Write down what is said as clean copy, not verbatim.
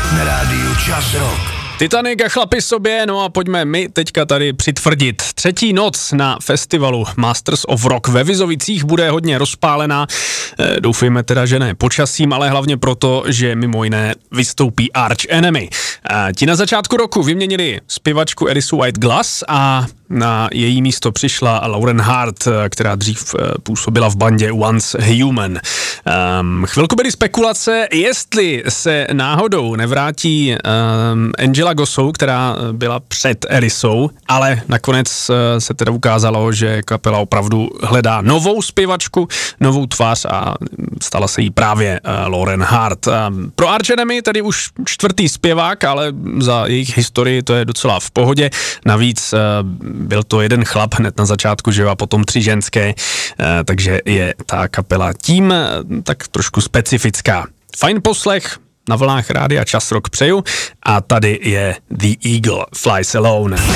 na rádiu Čas Rock. Titanic a Chlapi sobě, no a pojďme my teďka tady přitvrdit. Třetí noc na festivalu Masters of Rock ve Vizovicích bude hodně rozpálená. Doufejme teda, že ne počasím, ale hlavně proto, že mimo jiné vystoupí Arch Enemy. Ti na začátku roku vyměnili zpěvačku Erisu White Glass a na její místo přišla Lauren Hart, která dřív působila v bandě Once Human. Chvilku byly spekulace, jestli se náhodou nevrátí Angela Gossou, která byla před Erisou, ale nakonec se teda ukázalo, že kapela opravdu hledá novou zpěvačku, novou tvář a stala se jí právě Lauren Hart. Pro Arch Enemy tedy už čtvrtý zpěvák, ale za jejich historii to je docela v pohodě. Navíc byl to jeden chlap hned na začátku, že a potom 3 ženské, takže je ta kapela tím tak trošku specifická. Fajn poslech na vlnách rádia Čas Rock přeju a tady je The Eagle Flies Alone.